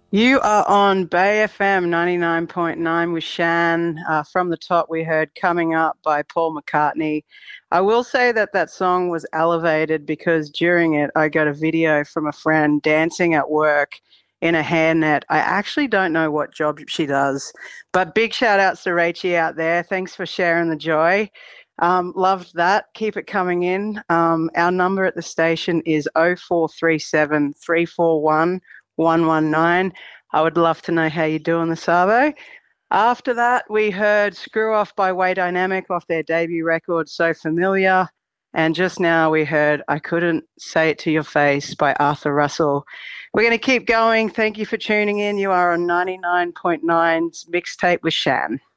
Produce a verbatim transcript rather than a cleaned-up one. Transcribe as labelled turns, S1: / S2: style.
S1: You are on Bay F M ninety-nine point nine with Shan. Uh, from the top, we heard Coming Up by Paul McCartney. I will say that that song was elevated because during it, I got a video from a friend dancing at work in a hairnet. I actually don't know what job she does, but big shout outs to Rachie out there. Thanks for sharing the joy. Um, loved that. Keep it coming in. Um, our number at the station is oh four three seven, three four one, one one nine. I would love to know how you're doing the Savo. After that, we heard Screw Off by Way Dynamic off their debut record, So Familiar. And just now we heard I Couldn't Say It to Your Face by Arthur Russell. We're going to keep going. Thank you for tuning in. You are on ninety-nine point nine's Mixtape with Shan.